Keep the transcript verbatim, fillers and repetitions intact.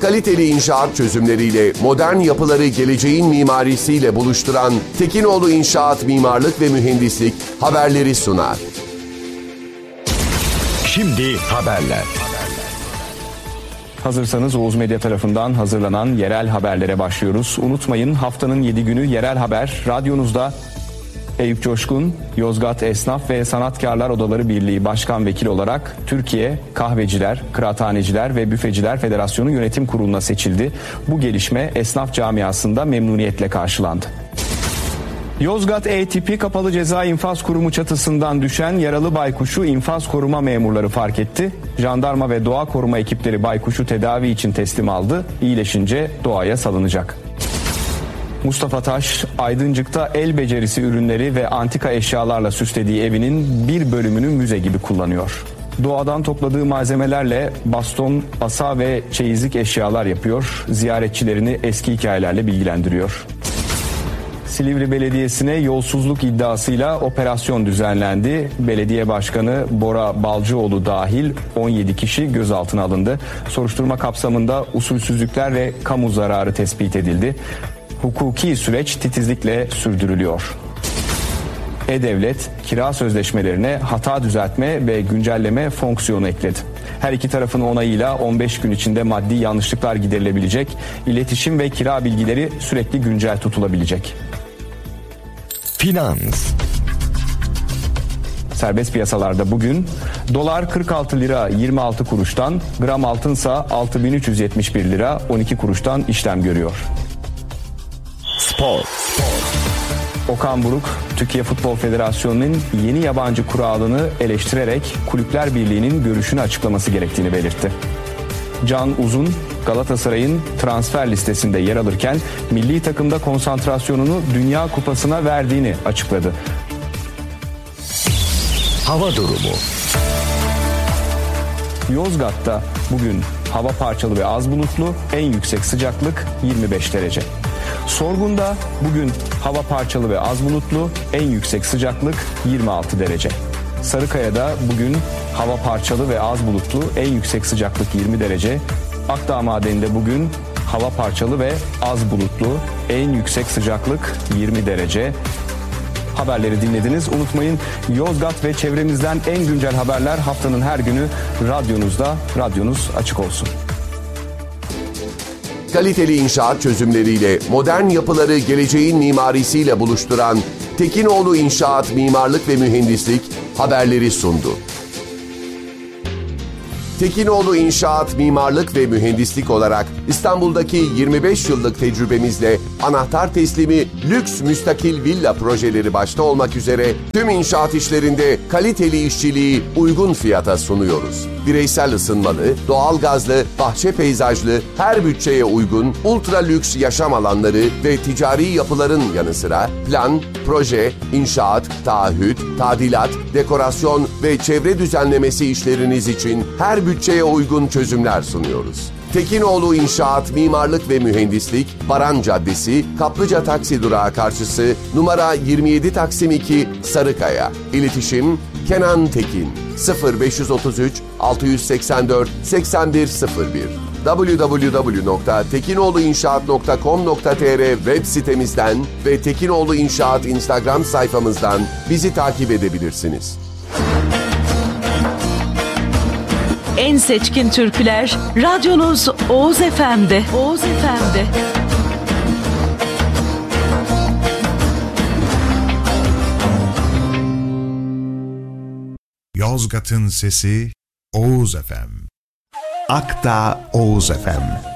Kaliteli inşaat çözümleriyle modern yapıları geleceğin mimarisiyle buluşturan Tekinoğlu İnşaat Mimarlık ve Mühendislik haberleri sunar. Şimdi haberler. Hazırsanız Oğuz Medya tarafından hazırlanan yerel haberlere başlıyoruz. Unutmayın, haftanın yedi günü yerel haber radyonuzda. Eyüp Coşkun, Yozgat Esnaf ve Sanatkarlar Odaları Birliği Başkan Vekili olarak Türkiye Kahveciler, Kıraathaneciler ve Büfeciler Federasyonu Yönetim Kurulu'na seçildi. Bu gelişme esnaf camiasında memnuniyetle karşılandı. Yozgat E tipi kapalı ceza infaz kurumu çatısından düşen yaralı baykuşu infaz koruma memurları fark etti. Jandarma ve doğa koruma ekipleri baykuşu tedavi için teslim aldı. İyileşince doğaya salınacak. Mustafa Taş, Aydıncık'ta el becerisi ürünleri ve antika eşyalarla süslediği evinin bir bölümünü müze gibi kullanıyor. Doğadan topladığı malzemelerle baston, asa ve çeyizlik eşyalar yapıyor. Ziyaretçilerini eski hikayelerle bilgilendiriyor. Silivri Belediyesi'ne yolsuzluk iddiasıyla operasyon düzenlendi. Belediye Başkanı Bora Balcıoğlu dahil on yedi kişi gözaltına alındı. Soruşturma kapsamında usulsüzlükler ve kamu zararı tespit edildi. Hukuki süreç titizlikle sürdürülüyor. E-Devlet, kira sözleşmelerine hata düzeltme ve güncelleme fonksiyonu ekledi. Her iki tarafın onayıyla on beş gün içinde maddi yanlışlıklar giderilebilecek, iletişim ve kira bilgileri sürekli güncel tutulabilecek. Finans. Serbest piyasalarda bugün dolar kırk altı lira yirmi altı kuruştan, gram altınsa altı bin üç yüz yetmiş bir lira on iki kuruştan işlem görüyor. Spor. Okan Buruk, Türkiye Futbol Federasyonu'nun yeni yabancı kuralını eleştirerek Kulüpler Birliği'nin görüşünü açıklaması gerektiğini belirtti. Can Uzun, Galatasaray'ın transfer listesinde yer alırken milli takımda konsantrasyonunu Dünya Kupası'na verdiğini açıkladı. Hava durumu. Yozgat'ta bugün hava parçalı ve az bulutlu, en yüksek sıcaklık yirmi beş derece. Sorgun'da bugün hava parçalı ve az bulutlu, en yüksek sıcaklık yirmi altı derece. Sarıkaya'da bugün hava parçalı ve az bulutlu, en yüksek sıcaklık yirmi derece. Akdağ Madeni'nde bugün hava parçalı ve az bulutlu, en yüksek sıcaklık yirmi derece. Haberleri dinlediniz. Unutmayın, Yozgat ve çevremizden en güncel haberler haftanın her günü radyonuzda. Radyonuz açık olsun. Kaliteli inşaat çözümleriyle modern yapıları geleceğin mimarisiyle buluşturan Tekinoğlu İnşaat Mimarlık ve Mühendislik haberleri sundu. Tekinoğlu İnşaat Mimarlık ve Mühendislik olarak İstanbul'daki yirmi beş yıllık tecrübemizle anahtar teslimi lüks müstakil villa projeleri başta olmak üzere tüm inşaat işlerinde kaliteli işçiliği uygun fiyata sunuyoruz. Bireysel ısınmalı, doğalgazlı, bahçe peyzajlı, her bütçeye uygun, ultra lüks yaşam alanları ve ticari yapıların yanı sıra plan, proje, inşaat, taahhüt, tadilat, dekorasyon ve çevre düzenlemesi işleriniz için her bütçeye uygun çözümler sunuyoruz. Tekinoğlu İnşaat Mimarlık ve Mühendislik, Baran Caddesi, Kaplıca Taksi Durağı karşısı, numara yirmi yedi Taksim iki, Sarıkaya. İletişim Kenan Tekin sıfır beş otuz üç altı seksen dört seksen bir sıfır bir double-u double-u double-u nokta tekinoğluinşaat nokta com nokta tr web sitemizden ve Tekinoğlu İnşaat Instagram sayfamızdan bizi takip edebilirsiniz. En seçkin türküler radyonuz Oğuz F M'de. Oğuz F M'de. Yozgat'ın sesi Oğuz F M. Akdağ Oğuz F M.